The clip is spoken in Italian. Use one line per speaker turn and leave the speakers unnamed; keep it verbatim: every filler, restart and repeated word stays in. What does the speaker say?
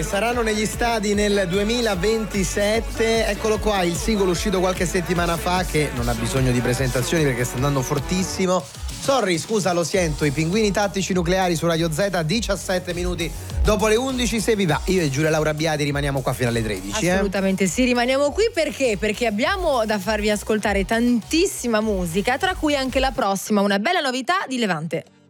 Saranno negli stadi nel duemilaventisette. Eccolo qua, il singolo uscito qualche settimana fa, che non ha bisogno di presentazioni perché sta andando fortissimo. Sorry, scusa, lo sento, i Pinguini Tattici Nucleari su Radio Z, diciassette minuti dopo le undici. Se vi va, io e Giulia Laura Biadi rimaniamo qua fino alle tredici.
Assolutamente
eh?
sì, rimaniamo qui perché? Perché abbiamo da farvi ascoltare tantissima musica, tra cui anche la prossima, una bella novità di Levante.